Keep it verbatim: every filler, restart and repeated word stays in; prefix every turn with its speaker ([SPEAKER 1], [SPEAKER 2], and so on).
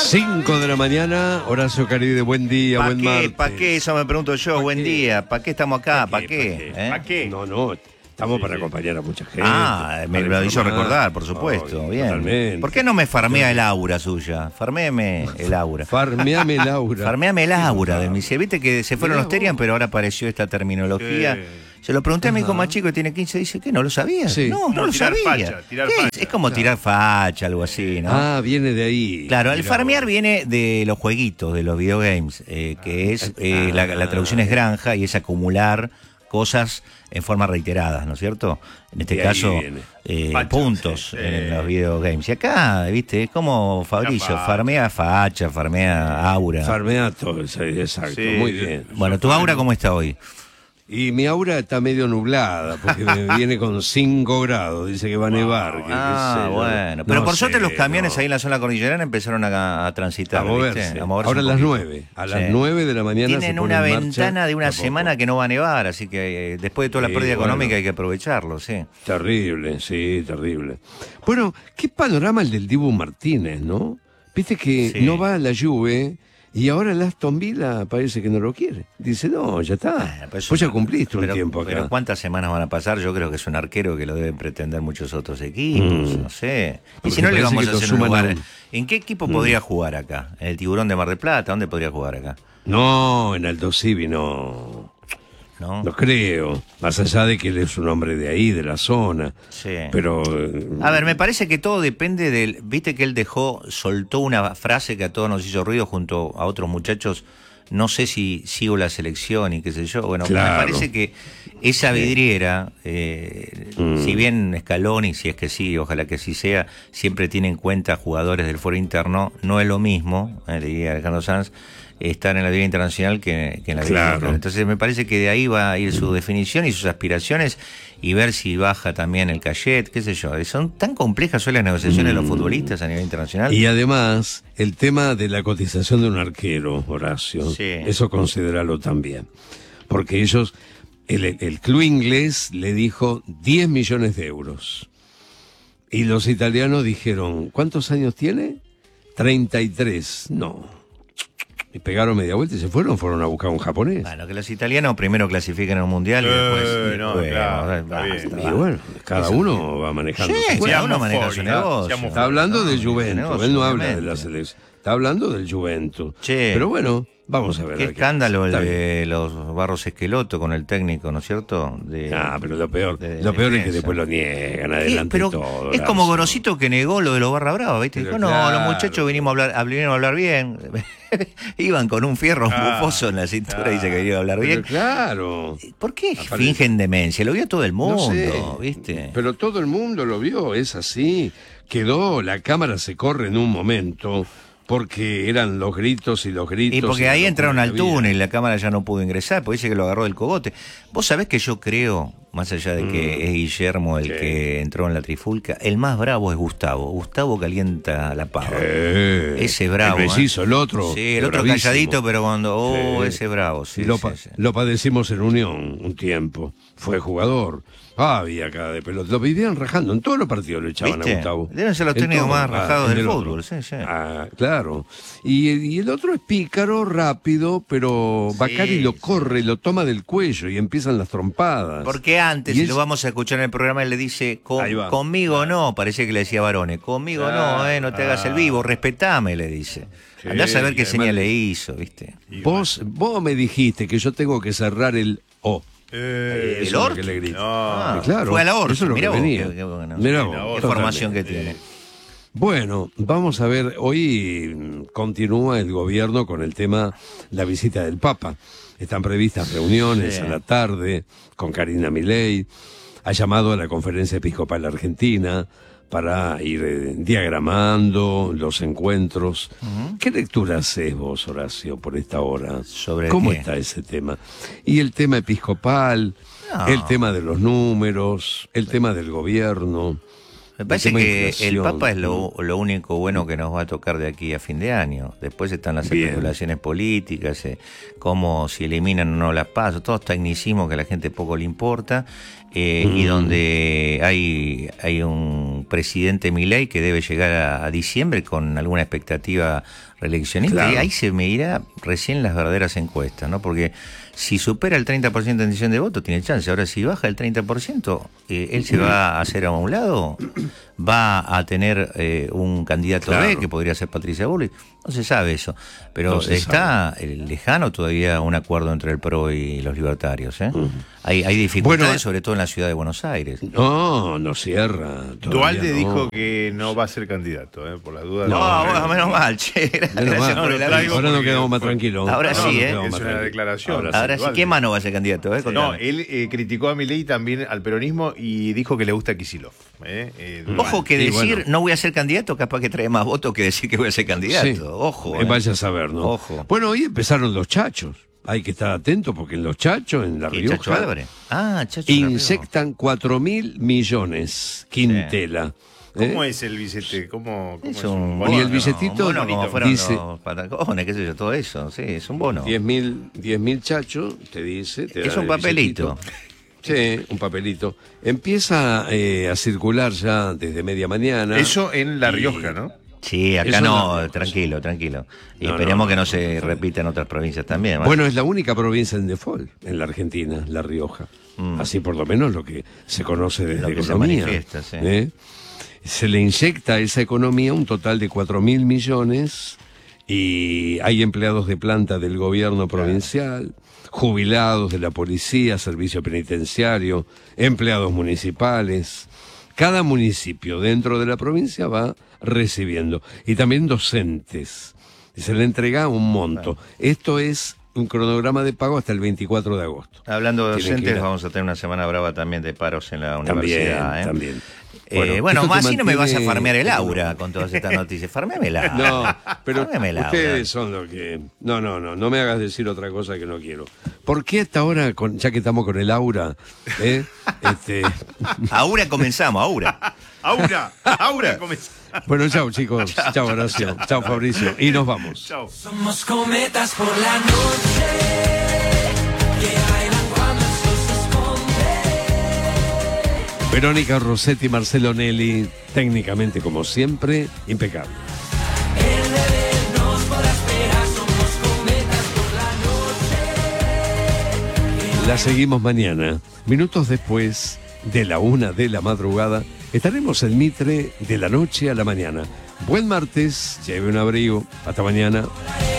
[SPEAKER 1] cinco de la mañana, Horacio Caride, buen día,
[SPEAKER 2] ¿Pa
[SPEAKER 1] buen
[SPEAKER 2] qué?
[SPEAKER 1] martes.
[SPEAKER 2] ¿Para qué? Eso me pregunto yo, buen
[SPEAKER 1] qué?
[SPEAKER 2] día. ¿Para qué estamos acá? ¿Para qué?
[SPEAKER 1] qué?
[SPEAKER 2] ¿Eh?
[SPEAKER 3] ¿Para qué?
[SPEAKER 1] No, no, estamos
[SPEAKER 3] Sí,
[SPEAKER 1] para
[SPEAKER 3] sí.
[SPEAKER 1] acompañar a mucha gente.
[SPEAKER 2] Ah, me
[SPEAKER 1] para
[SPEAKER 2] lo hizo
[SPEAKER 1] informar.
[SPEAKER 2] recordar, por supuesto.
[SPEAKER 1] Obvio,
[SPEAKER 2] Bien.
[SPEAKER 1] totalmente.
[SPEAKER 2] ¿Por qué no me farmea el aura suya? Farméame el aura.
[SPEAKER 1] Farmeame Laura.
[SPEAKER 2] Farmeame el aura del Misil. Viste que se fueron
[SPEAKER 1] Mirá
[SPEAKER 2] los Terian,
[SPEAKER 1] vos.
[SPEAKER 2] pero ahora apareció esta terminología.
[SPEAKER 3] Sí.
[SPEAKER 2] Se lo pregunté a mi hijo
[SPEAKER 1] Ajá.
[SPEAKER 2] más chico que tiene quince, dice que no lo sabía.
[SPEAKER 1] Sí.
[SPEAKER 2] No, no
[SPEAKER 3] Como
[SPEAKER 2] lo
[SPEAKER 3] tirar
[SPEAKER 2] sabía.
[SPEAKER 3] facha, tirar
[SPEAKER 2] ¿Qué es?
[SPEAKER 3] facha.
[SPEAKER 2] Es como tirar facha, algo así, ¿no?
[SPEAKER 1] Ah, viene de ahí.
[SPEAKER 2] Claro, el
[SPEAKER 1] Mirá
[SPEAKER 2] farmear
[SPEAKER 1] vos.
[SPEAKER 2] viene de los jueguitos, de los videogames, eh, que es, eh, la, la traducción es granja y es acumular cosas en forma reiteradas, ¿no es cierto? En este
[SPEAKER 1] De ahí
[SPEAKER 2] caso,
[SPEAKER 1] viene.
[SPEAKER 2] eh,
[SPEAKER 3] Facha,
[SPEAKER 2] puntos
[SPEAKER 3] sí,
[SPEAKER 2] en
[SPEAKER 3] sí.
[SPEAKER 2] los videogames. Y acá, viste, es como Fabricio,
[SPEAKER 3] facha.
[SPEAKER 2] farmea facha, farmea aura.
[SPEAKER 1] Farmea todo, exacto,
[SPEAKER 3] Sí,
[SPEAKER 1] muy
[SPEAKER 3] sí.
[SPEAKER 1] bien.
[SPEAKER 2] Bueno, ¿tu aura cómo está hoy?
[SPEAKER 1] Y mi aura está medio nublada, porque me viene con cinco grados, dice que va a nevar. que-
[SPEAKER 2] Ah,
[SPEAKER 1] qué sé yo.
[SPEAKER 2] bueno. Pero
[SPEAKER 1] No
[SPEAKER 2] por suerte
[SPEAKER 1] sé,
[SPEAKER 2] los camiones
[SPEAKER 1] no.
[SPEAKER 2] ahí en la zona cordillerana empezaron a, a transitar,
[SPEAKER 1] A moverse.
[SPEAKER 2] ¿viste? A moverse
[SPEAKER 1] Ahora a
[SPEAKER 2] un
[SPEAKER 1] las
[SPEAKER 2] poquito.
[SPEAKER 1] nueve. A las
[SPEAKER 2] Sí.
[SPEAKER 1] nueve de la mañana se
[SPEAKER 2] Tienen
[SPEAKER 1] pone
[SPEAKER 2] una
[SPEAKER 1] en marcha
[SPEAKER 2] ventana de una
[SPEAKER 1] de a poco.
[SPEAKER 2] semana que no va a nevar, así que eh, después de toda la
[SPEAKER 1] Sí,
[SPEAKER 2] pérdida
[SPEAKER 1] bueno.
[SPEAKER 2] económica hay que aprovecharlo, sí.
[SPEAKER 1] Terrible, sí, terrible. Bueno, qué panorama el del Dibu Martínez, ¿no? Viste que
[SPEAKER 2] Sí.
[SPEAKER 1] no va a la Juve y ahora el Aston Villa parece que no lo quiere. Dice, no, ya está.
[SPEAKER 2] Bueno, pero eso
[SPEAKER 1] Vos ya
[SPEAKER 2] no-
[SPEAKER 1] cumpliste un
[SPEAKER 2] pero-
[SPEAKER 1] tiempo acá.
[SPEAKER 2] Pero ¿cuántas semanas van a pasar? Yo creo que es un arquero que lo deben pretender muchos otros equipos,
[SPEAKER 1] Mm.
[SPEAKER 2] no sé. Y
[SPEAKER 1] Porque
[SPEAKER 2] si no le
[SPEAKER 1] parece
[SPEAKER 2] vamos
[SPEAKER 1] que
[SPEAKER 2] a
[SPEAKER 1] lo
[SPEAKER 2] hacer un
[SPEAKER 1] suman a
[SPEAKER 2] lugar...
[SPEAKER 1] un-
[SPEAKER 2] ¿En qué equipo podría jugar acá? ¿En el Tiburón de Mar del Plata? ¿Dónde podría jugar acá?
[SPEAKER 1] No, en Aldo Civi no.
[SPEAKER 2] ¿No?
[SPEAKER 1] No creo. Más allá de que él es un hombre de ahí, de la zona.
[SPEAKER 2] Sí.
[SPEAKER 1] Pero. eh,
[SPEAKER 2] A ver, me parece que todo depende del... Viste que él dejó, soltó una frase que a todos nos hizo ruido junto a otros muchachos. No sé si sigo la selección y qué sé yo. Bueno,
[SPEAKER 1] Claro.
[SPEAKER 2] me parece que esa vidriera, eh,
[SPEAKER 1] Mm.
[SPEAKER 2] si bien Scaloni, si es que sí, ojalá que así sea, siempre tiene en cuenta jugadores del foro interno, no es lo mismo, eh, le diría Alejandro Sanz, estar en la vida internacional que, que en la vida
[SPEAKER 1] Claro.
[SPEAKER 2] local. Entonces me parece que de ahí va a ir su definición y sus aspiraciones y ver si baja también el cachet, qué sé yo. Son tan complejas hoy las negociaciones de los futbolistas a nivel internacional.
[SPEAKER 1] Y además, el tema de la cotización de un arquero, Horacio,
[SPEAKER 2] Sí.
[SPEAKER 1] eso considéralo también. Porque ellos, el, el club inglés le dijo diez millones de euros. Y los italianos dijeron, ¿cuántos años tiene? treinta y tres. No. Y pegaron media vuelta y se fueron, fueron a buscar un japonés.
[SPEAKER 2] Bueno, que los italianos primero clasifiquen al mundial y
[SPEAKER 3] Eh,
[SPEAKER 2] después.
[SPEAKER 3] no,
[SPEAKER 2] bueno,
[SPEAKER 3] claro,
[SPEAKER 2] basta,
[SPEAKER 3] está bien.
[SPEAKER 1] Y
[SPEAKER 2] basta.
[SPEAKER 1] bueno, cada
[SPEAKER 2] Eso-
[SPEAKER 1] uno va manejando.
[SPEAKER 2] Sí,
[SPEAKER 1] su
[SPEAKER 2] cada
[SPEAKER 1] cuenta.
[SPEAKER 2] uno
[SPEAKER 3] Seamos
[SPEAKER 2] maneja su
[SPEAKER 3] foli,
[SPEAKER 2] negocio.
[SPEAKER 3] seamos
[SPEAKER 1] Está hablando
[SPEAKER 2] No,
[SPEAKER 1] del
[SPEAKER 2] maneja su
[SPEAKER 1] Juventus,
[SPEAKER 2] negocio,
[SPEAKER 1] él no habla de
[SPEAKER 2] obviamente.
[SPEAKER 1] la selección, está hablando del Juventus.
[SPEAKER 2] Che.
[SPEAKER 1] Pero bueno, vamos a ver.
[SPEAKER 2] Qué
[SPEAKER 1] a ver
[SPEAKER 2] escándalo el
[SPEAKER 1] pasa. Está
[SPEAKER 2] de los Barros Esqueloto con el técnico, ¿no es cierto? De,
[SPEAKER 1] Ah, pero lo peor,
[SPEAKER 2] de
[SPEAKER 1] lo peor es que
[SPEAKER 2] defensa.
[SPEAKER 1] después lo niegan
[SPEAKER 2] ¿Qué?
[SPEAKER 1] adelante
[SPEAKER 2] Pero
[SPEAKER 1] todo.
[SPEAKER 2] es como
[SPEAKER 1] Lazo.
[SPEAKER 2] Gorosito que negó lo de los Barra Brava, ¿viste?
[SPEAKER 1] Pero
[SPEAKER 2] Dijo, no,
[SPEAKER 1] claro.
[SPEAKER 2] los muchachos vinimos a hablar, a, vinieron a hablar bien. Iban con un fierro
[SPEAKER 3] Ah,
[SPEAKER 2] bufoso en la cintura y dice que
[SPEAKER 3] claro.
[SPEAKER 2] vinieron a hablar
[SPEAKER 1] Pero
[SPEAKER 2] bien.
[SPEAKER 1] claro.
[SPEAKER 2] ¿Por qué
[SPEAKER 1] Aparece-
[SPEAKER 2] fingen demencia? Lo vio todo el mundo,
[SPEAKER 1] No sé,
[SPEAKER 2] ¿viste?
[SPEAKER 1] Pero todo el mundo lo vio, es así. Quedó, la cámara se corre en un momento porque eran los gritos y los gritos.
[SPEAKER 2] Y porque
[SPEAKER 1] la
[SPEAKER 2] ahí
[SPEAKER 1] locura
[SPEAKER 2] entraron
[SPEAKER 1] que
[SPEAKER 2] al
[SPEAKER 1] había.
[SPEAKER 2] túnel y la cámara ya no pudo ingresar, porque dice que lo agarró del cogote. Vos sabés que yo creo, más allá de que es Guillermo el
[SPEAKER 1] Sí.
[SPEAKER 2] que entró en la trifulca, el más bravo es Gustavo. Gustavo calienta la pava.
[SPEAKER 1] Eh,
[SPEAKER 2] Ese bravo.
[SPEAKER 1] El mellizo,
[SPEAKER 2] ¿eh?
[SPEAKER 1] el otro.
[SPEAKER 2] Sí, el otro
[SPEAKER 1] bravísimo.
[SPEAKER 2] calladito, pero cuando. Oh,
[SPEAKER 1] Sí.
[SPEAKER 2] ese bravo. Sí,
[SPEAKER 1] lo,
[SPEAKER 2] sí,
[SPEAKER 1] pa-
[SPEAKER 2] sí.
[SPEAKER 1] lo padecimos en Unión un tiempo. Fue jugador. Ah, había cara de pelota. Lo vivían rajando. En todos los partidos lo echaban
[SPEAKER 2] ¿Viste?
[SPEAKER 1] a Gustavo.
[SPEAKER 2] Deben ser los
[SPEAKER 1] En
[SPEAKER 2] técnicos
[SPEAKER 1] todo.
[SPEAKER 2] más rajados
[SPEAKER 1] en
[SPEAKER 2] del
[SPEAKER 1] el
[SPEAKER 2] fútbol,
[SPEAKER 1] otro.
[SPEAKER 2] sí, sí.
[SPEAKER 1] Ah, claro. Y, y el otro es pícaro, rápido, pero
[SPEAKER 2] Sí,
[SPEAKER 1] Bacari lo
[SPEAKER 2] sí.
[SPEAKER 1] corre, lo toma del cuello y empiezan las trompadas.
[SPEAKER 2] Porque antes,
[SPEAKER 1] Y
[SPEAKER 2] y
[SPEAKER 1] es-
[SPEAKER 2] lo vamos a escuchar en el programa, él le dice, "Con-
[SPEAKER 1] Ahí va.
[SPEAKER 2] conmigo no", parece que le decía Varones, conmigo
[SPEAKER 1] Claro.
[SPEAKER 2] no, eh, no te hagas el vivo, respetame, le dice.
[SPEAKER 1] Sí,
[SPEAKER 2] Andá a saber
[SPEAKER 1] y
[SPEAKER 2] qué
[SPEAKER 1] además-
[SPEAKER 2] señal le hizo, ¿viste?
[SPEAKER 1] Vos, vos me dijiste que yo tengo que cerrar el O.
[SPEAKER 3] Eh,
[SPEAKER 1] Eso
[SPEAKER 2] ¿el
[SPEAKER 1] es lo
[SPEAKER 2] orto?
[SPEAKER 1] que le grito.
[SPEAKER 3] No.
[SPEAKER 2] Ah,
[SPEAKER 1] claro,
[SPEAKER 2] fue a la horta,
[SPEAKER 1] eso es lo
[SPEAKER 2] mirá
[SPEAKER 1] que
[SPEAKER 2] vos,
[SPEAKER 1] venía.
[SPEAKER 2] qué- qué bueno.
[SPEAKER 1] Mirá
[SPEAKER 3] Sí,
[SPEAKER 1] vos,
[SPEAKER 3] la
[SPEAKER 2] Qué
[SPEAKER 3] horta.
[SPEAKER 2] formación que
[SPEAKER 3] totalmente.
[SPEAKER 2] tiene.
[SPEAKER 1] Bueno, vamos a ver, hoy mm, continúa el gobierno con el tema la visita del Papa. Están previstas reuniones
[SPEAKER 2] Sí.
[SPEAKER 1] a la tarde con Karina Milei. Ha llamado a la Conferencia Episcopal Argentina para ir eh, diagramando los encuentros. ¿Qué lectura haces vos, Horacio, por esta hora?
[SPEAKER 2] ¿Sobre
[SPEAKER 1] ¿Cómo
[SPEAKER 2] qué?
[SPEAKER 1] está ese tema? Y el tema episcopal,
[SPEAKER 2] No.
[SPEAKER 1] el tema de los números, el tema del gobierno.
[SPEAKER 2] Me parece
[SPEAKER 1] tema
[SPEAKER 2] que
[SPEAKER 1] inflación.
[SPEAKER 2] el Papa es lo, lo único bueno que nos va a tocar de aquí a fin de año. Después están las
[SPEAKER 1] Bien.
[SPEAKER 2] especulaciones políticas, eh, cómo si eliminan o no las PASO, todos tecnicismos que a la gente poco le importa, eh,
[SPEAKER 1] Mm.
[SPEAKER 2] y donde hay, hay un presidente Milei que debe llegar a, a diciembre con alguna expectativa reeleccionista,
[SPEAKER 1] Claro.
[SPEAKER 2] y ahí se medirá recién las verdaderas encuestas, ¿no? Porque si supera el treinta por ciento de intención de voto, tiene chance. Ahora, si baja el treinta por ciento, eh, él se va a hacer a un lado, va a tener eh, un candidato
[SPEAKER 1] Claro.
[SPEAKER 2] B, que podría ser Patricia Bullrich. No se sabe eso. Pero
[SPEAKER 1] No se
[SPEAKER 2] está eh, lejano todavía un acuerdo entre el P R O y los libertarios, ¿eh? Hay, hay dificultades,
[SPEAKER 1] Bueno,
[SPEAKER 2] sobre todo en la ciudad de Buenos Aires.
[SPEAKER 1] No, no cierra. todavía
[SPEAKER 3] Dualde
[SPEAKER 1] no.
[SPEAKER 3] dijo que no va a ser candidato, ¿eh? Por las dudas.
[SPEAKER 2] No,
[SPEAKER 1] No,
[SPEAKER 2] bueno, menos mal, che.
[SPEAKER 1] Menos
[SPEAKER 2] Gracias
[SPEAKER 1] mal.
[SPEAKER 2] por el
[SPEAKER 3] Lo
[SPEAKER 2] aviso.
[SPEAKER 3] traigo
[SPEAKER 1] Ahora nos
[SPEAKER 3] porque-
[SPEAKER 1] quedamos más tranquilos.
[SPEAKER 2] Ahora
[SPEAKER 1] No,
[SPEAKER 2] sí,
[SPEAKER 1] nos
[SPEAKER 2] ¿eh?
[SPEAKER 1] quedamos
[SPEAKER 3] Es
[SPEAKER 1] más
[SPEAKER 3] una
[SPEAKER 1] tranquilos.
[SPEAKER 3] declaración.
[SPEAKER 1] Ahora sí.
[SPEAKER 2] Ahora sí,
[SPEAKER 3] Dualde.
[SPEAKER 2] ¿qué mano va a ser candidato? Eh?
[SPEAKER 3] No,
[SPEAKER 2] Contame.
[SPEAKER 3] él eh, criticó a Milei también al peronismo y dijo que le gusta Kicillof. ¿eh? Eh, Dualde.
[SPEAKER 2] Ojo que
[SPEAKER 1] Sí,
[SPEAKER 2] decir
[SPEAKER 1] bueno.
[SPEAKER 2] no voy a ser candidato, capaz que trae más votos que decir que voy a ser candidato.
[SPEAKER 1] Sí.
[SPEAKER 2] Ojo.
[SPEAKER 1] Eh,
[SPEAKER 2] ¿eh?
[SPEAKER 1] Vaya a saber, ¿no?
[SPEAKER 2] Ojo.
[SPEAKER 1] Bueno, hoy empezaron los chachos. Hay que estar atento porque en los chachos, en La
[SPEAKER 2] ¿Qué, Chacho
[SPEAKER 1] Rioja,
[SPEAKER 2] Álvarez? Ah, Chacho de La Rioja.
[SPEAKER 1] inyectan cuatro mil millones. Quintela.
[SPEAKER 3] ¿Cómo
[SPEAKER 1] ¿Eh?
[SPEAKER 3] es el billete? ¿Cómo, cómo
[SPEAKER 2] Es
[SPEAKER 3] es
[SPEAKER 2] un
[SPEAKER 1] Y
[SPEAKER 2] bono,
[SPEAKER 1] el billetito
[SPEAKER 2] un bono como fueron
[SPEAKER 1] dice-
[SPEAKER 2] los patacones, qué sé yo, todo eso. Sí, es un bono.
[SPEAKER 1] diez mil chachos, te dice. Te
[SPEAKER 2] Es
[SPEAKER 1] dan
[SPEAKER 2] un
[SPEAKER 1] el
[SPEAKER 2] papelito.
[SPEAKER 1] billetito. Sí, un papelito. Empieza eh, a circular ya desde media mañana.
[SPEAKER 3] Eso en La
[SPEAKER 1] Y-
[SPEAKER 3] Rioja, ¿no?
[SPEAKER 2] Sí, acá
[SPEAKER 1] Eso
[SPEAKER 2] no,
[SPEAKER 1] no,
[SPEAKER 2] tranquilo, tranquilo. Y
[SPEAKER 1] No,
[SPEAKER 2] esperemos
[SPEAKER 1] no,
[SPEAKER 2] que no
[SPEAKER 1] no,
[SPEAKER 2] se
[SPEAKER 1] no.
[SPEAKER 2] repita en otras provincias también. ¿no?
[SPEAKER 1] Bueno, es la única provincia en default en la Argentina, La Rioja.
[SPEAKER 2] Mm.
[SPEAKER 1] Así por lo menos lo que se conoce desde
[SPEAKER 2] Lo que se
[SPEAKER 1] economía.
[SPEAKER 2] manifiesta, sí.
[SPEAKER 1] ¿eh? Se le inyecta a esa economía un total de cuatro mil millones y hay empleados de planta del gobierno provincial, jubilados de la policía, servicio penitenciario, empleados municipales. Cada municipio dentro de la provincia va recibiendo. Y también docentes. Y se le entrega un monto. Esto es un cronograma de pago hasta el veinticuatro de agosto.
[SPEAKER 2] Hablando de
[SPEAKER 1] Tienen que
[SPEAKER 2] docentes,
[SPEAKER 1] ir a-
[SPEAKER 2] vamos a tener una semana brava también de paros en la
[SPEAKER 1] También,
[SPEAKER 2] universidad. ¿eh?
[SPEAKER 1] también.
[SPEAKER 2] Eh, bueno,
[SPEAKER 1] Bueno, esto te
[SPEAKER 2] así no me vas a
[SPEAKER 1] mantiene-
[SPEAKER 2] farmear el aura con todas estas noticias. Farmémela.
[SPEAKER 1] No, pero
[SPEAKER 2] Farméame el aura.
[SPEAKER 1] ustedes son los que... No, no, no, no me hagas decir otra cosa que no quiero. ¿Por qué hasta ahora, con, ya que estamos con el aura, eh, este,
[SPEAKER 2] Ahora comenzamos, ahora.
[SPEAKER 3] ¡Aura! ¡Aura! comienza.
[SPEAKER 1] bueno, chao chicos, chao Horacio, chao Fabricio, y nos vamos.
[SPEAKER 3] Chao.
[SPEAKER 4] Somos cometas por la noche que bailan cuando el sol se esconde.
[SPEAKER 1] Verónica Rossetti, Marcelo Nelly, técnicamente como siempre, impecable.
[SPEAKER 4] El deber nos podrá esperar. Somos cometas por la noche.
[SPEAKER 1] La seguimos mañana, minutos después de la una de la madrugada. Estaremos en Mitre de la noche a la mañana. Buen martes, lleve un abrigo. Hasta mañana.